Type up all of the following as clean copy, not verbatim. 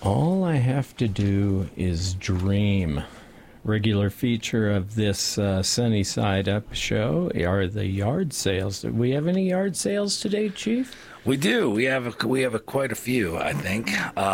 All I have to do is dream. Regular feature of this Sunny Side Up show are the yard sales. Do we have any yard sales today, Chief? We do. We have quite a few, I think.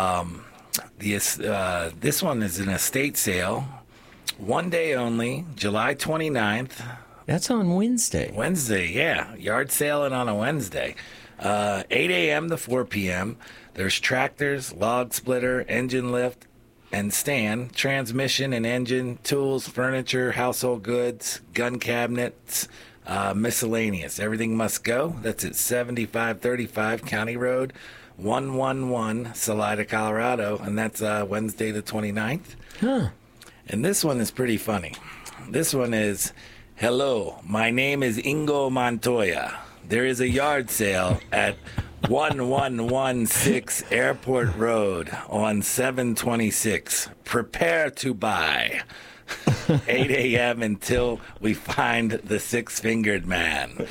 This one is an estate sale. One day only, July 29th. That's on Wednesday. Wednesday, yeah. Yard sailing on a Wednesday. 8 a.m. to 4 p.m. There's tractors, log splitter, engine lift, and stand, transmission and engine, tools, furniture, household goods, gun cabinets, miscellaneous. Everything must go. That's at 7535 County Road 111, Salida, Colorado, and that's Wednesday the 29th. Huh. And this one is pretty funny. This one is, hello, my name is Ingo Montoya. There is a yard sale at 1116 Airport Road on 726. Prepare to buy. 8 a.m. until we find the six-fingered man.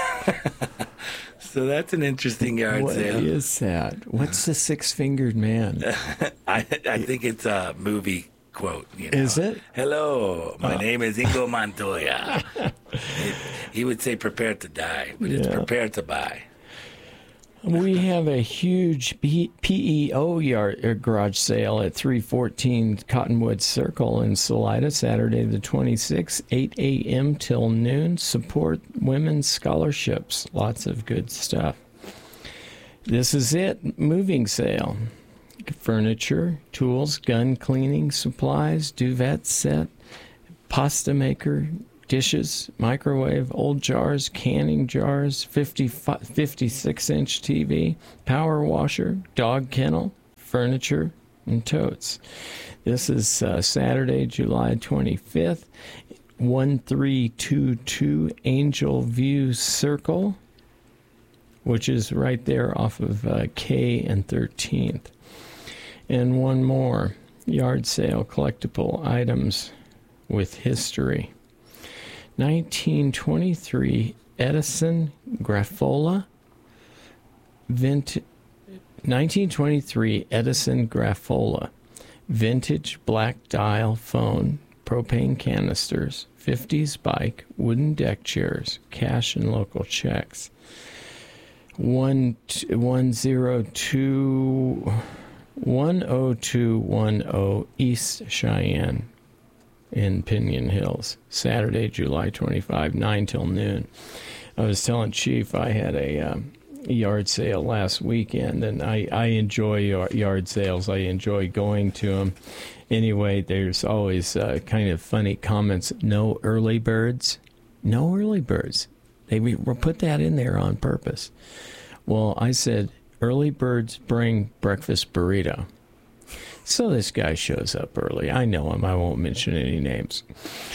So that's an interesting yard sale. What is that? What's the six-fingered man? I think it's a movie quote. Is it? Hello, my name is Ingo Montoya. He would say prepare to die, but it's prepare to buy. We have a huge PEO garage sale at 314 Cottonwood Circle in Salida, Saturday the 26th, 8 a.m. till noon. Support women's scholarships. Lots of good stuff. This is it. Moving sale. Furniture, tools, gun cleaning supplies, duvet set, pasta maker, dishes, microwave, old jars, canning jars, 56-inch TV, power washer, dog kennel, furniture, and totes. This is Saturday, July 25th, 1322 Angel View Circle, which is right there off of K and 13th. And one more, yard sale, collectible items with history. 1923 Edison Graphola 1923 Edison Graphola vintage black dial phone, propane canisters, 50s bike, wooden deck chairs, cash and local checks. 10210 East Cheyenne in Pinion Hills, Saturday, July 25, 9 till noon. I was telling Chief I had a yard sale last weekend, and I enjoy yard sales. I enjoy going to them. Anyway, there's always kind of funny comments. No early birds. No early birds. They put that in there on purpose. Well, I said, early birds bring breakfast burrito. So this guy shows up early. I know him. I won't mention any names.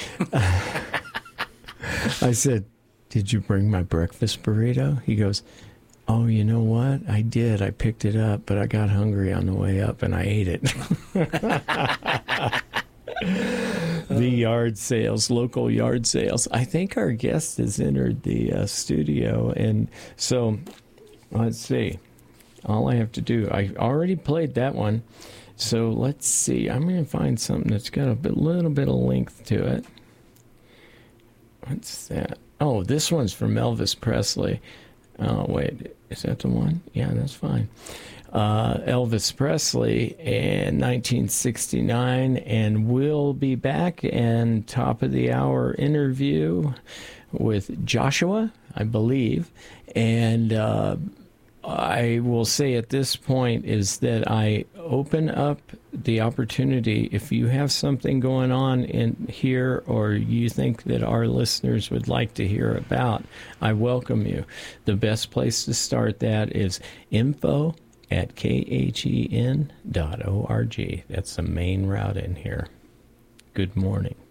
I said, did you bring my breakfast burrito? He goes, oh, you know what? I did. I picked it up, but I got hungry on the way up, and I ate it. The yard sales, local yard sales. I think our guest has entered the studio, and so let's see. All I have to do, I already played that one. So let's see. I'm going to find something that's got a little bit of length to it. What's that? Oh, this one's from Elvis Presley. Oh, wait. Is that the one? Yeah, that's fine. Elvis Presley in 1969. And we'll be back in top of the hour interview with Joshua, I believe. And I will say at this point is that I open up the opportunity. If you have something going on in here or you think that our listeners would like to hear about, I welcome you. The best place to start that is info@khen.org. That's the main route in here. Good morning.